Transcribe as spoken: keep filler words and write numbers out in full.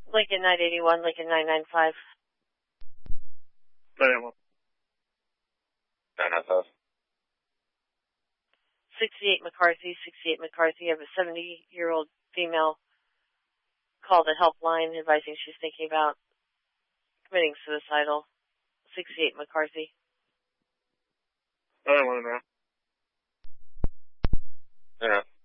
Lincoln nine eighty-one, Lincoln nine ninety-five. nine eighty-one. nine ninety-five. sixty-eight McCarthy, sixty-eight McCarthy. I have a seventy-year-old female called the helpline advising she's thinking about committing suicidal. sixty-eight McCarthy. nine one now. Yeah.